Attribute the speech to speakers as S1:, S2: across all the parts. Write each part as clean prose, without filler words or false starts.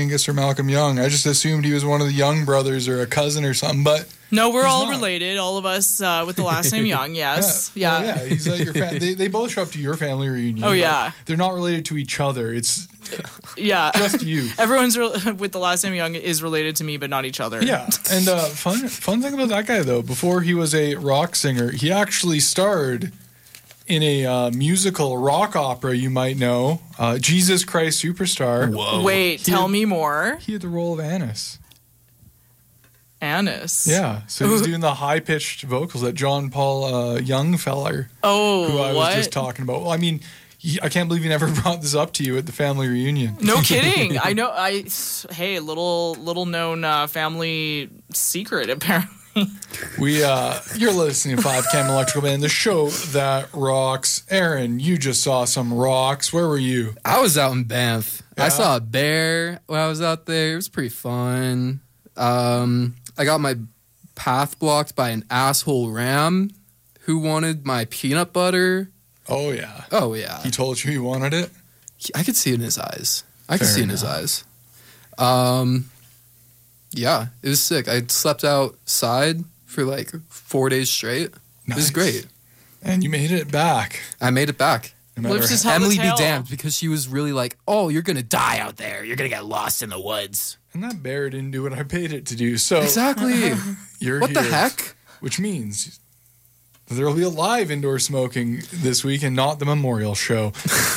S1: Angus or Malcolm Young. I just assumed he was one of the Young brothers or a cousin or something, but
S2: no, we're all
S1: not.
S2: Related, all of us with the last name Young, yes.
S1: Yeah. Well, he's your family. They both show up to your family reunion.
S2: Oh, yeah.
S1: They're not related to each other. It's
S2: just
S1: you.
S2: Everyone's with the last name Young is related to me, but not each other.
S1: Yeah, and fun thing about that guy, though, before he was a rock singer, he actually starred in a musical rock opera you might know, Jesus Christ Superstar.
S3: Whoa.
S2: Wait, tell me more.
S1: He had the role of Annis.
S2: Annis?
S1: Yeah, so he's doing the high-pitched vocals, that John Paul Young feller.
S2: Oh,
S1: who I was just talking about. Well, I mean, I can't believe he never brought this up to you at the family reunion.
S2: No kidding. I know. Hey, little known family secret, apparently.
S1: You're listening to 5 Cam Electrical Band, the show that rocks. Aaron, you just saw some rocks. Where were you?
S3: I was out in Banff. Yeah. I saw a bear when I was out there. It was pretty fun. I got my path blocked by an asshole ram who wanted my peanut butter.
S1: Oh, yeah.
S3: Oh, yeah.
S1: He told you he wanted it?
S3: I could see it in his eyes. In his eyes. Yeah, it was sick. I slept outside for like 4 days straight. Nice. It was great.
S1: And you made it back.
S3: I made it back.
S2: Emily
S3: be damned, because she was really like, oh, you're going to die out there. You're going to get lost in the woods.
S1: And that bear didn't do what I paid it to do. So
S3: exactly.
S1: What
S3: the heck?
S1: Which means there will be a live indoor smoking this week and not the memorial show.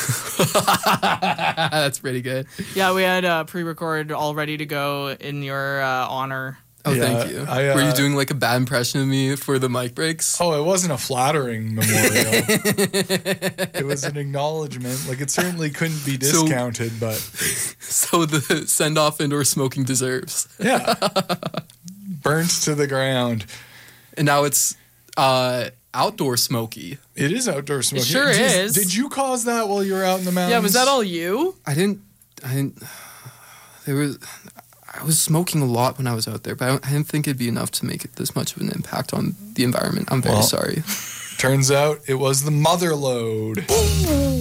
S3: That's pretty good.
S2: Yeah, we had pre-recorded all ready to go in your honor.
S3: Oh, yeah, thank you. Were you doing like a bad impression of me for the mic breaks?
S1: Oh, it wasn't a flattering memorial. It was an acknowledgement. Like, it certainly couldn't be discounted, but...
S3: So the send-off indoor smoking deserves.
S1: Yeah. Burnt to the ground.
S3: And now it's outdoor smoky.
S1: It is outdoor smoky.
S2: It sure is.
S1: Did you cause that while you were out in the mountains?
S2: Yeah, was that all you?
S3: I didn't... I was smoking a lot when I was out there, but I didn't think it'd be enough to make it this much of an impact on the environment. I'm very sorry.
S1: Turns out it was the mother load.